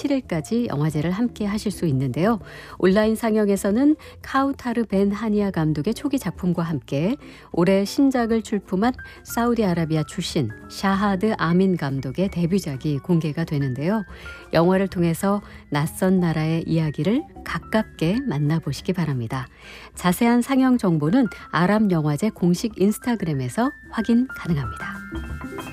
17일까지 영화제를 함께 하실 수 있는데요. 온라인 상영에서는 카우타르 벤 하니아 감독의 초기 작품과 함께 올해 신작을 출품한 사우디아라비아 출신 샤하드 아민 감독의 데뷔작이 공개가 되는데요. 영화를 통해서 낯선 나라의 이야기를 가깝게 만나보시기 바랍니다. 자세한 상영 정보는 아랍영화제 공식 인스타그램에서 확인 가능합니다.